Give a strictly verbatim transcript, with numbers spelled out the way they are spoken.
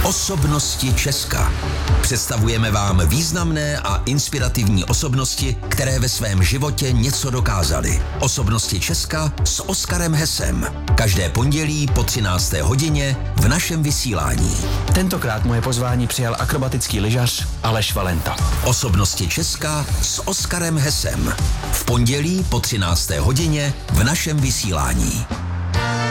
Osobnosti Česka. Představujeme vám významné a inspirativní osobnosti, které ve svém životě něco dokázaly. Osobnosti Česka s Oskarem Hesem. Každé pondělí po třinácté hodině v našem vysílání. Tentokrát moje pozvání přijal akrobatický lyžař Aleš Valenta. Osobnosti Česka s Oskarem Hesem. V pondělí po třinácté hodině v našem vysílání.